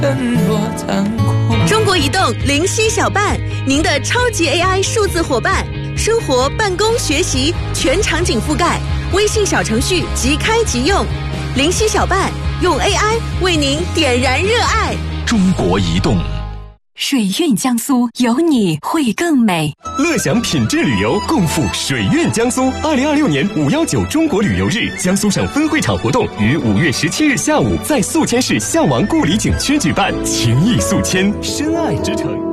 更多残酷。 中国移动灵犀小伴，您的超级 AI 数字伙伴，生活、办公、学习全场景覆盖，微信小程序即开即用。灵犀小伴用 AI 为您点燃热爱。 中国移动。 水韵江苏，有你会更美。 乐享品质旅游，共赴水韵江苏。2026年519中国旅游日，江苏省分会场活动于5月17日下午在宿迁市项王故里景区举办，情谊宿迁，深爱之城。